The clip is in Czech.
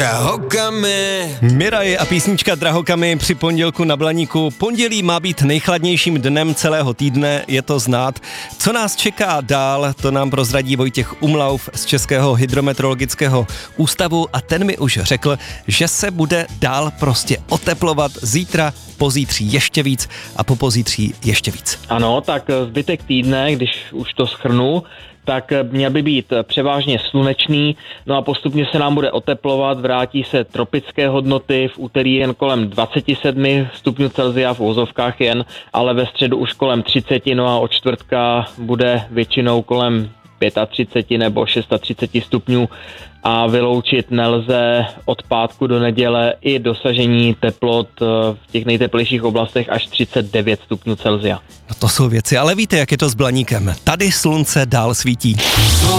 Drahokamy. Miraj a písnička Drahokamy při pondělku na Blaníku. Pondělí má být nejchladnějším dnem celého týdne, je to znát. Co nás čeká dál, to nám prozradí Vojtěch Umlauf z Českého hydrometeorologického ústavu a ten mi už řekl, že se bude dál prostě oteplovat zítra, pozítří ještě víc a po pozítří ještě víc. Ano, tak zbytek týdne, když už to shrnu, tak měl by být převážně slunečný, no a postupně se nám bude oteplovat, vrátí se tropické hodnoty, v úterý jen kolem 27 stupňů Celsia v uvozovkách jen, ale ve středu už kolem 30, no a od čtvrtka bude většinou kolem 35 nebo 36 stupňů a vyloučit nelze od pátku do neděle i dosažení teplot v těch nejteplejších oblastech až 39 stupňů Celsia. No to jsou věci, ale víte, jak je to s Blaníkem. Tady slunce dál svítí.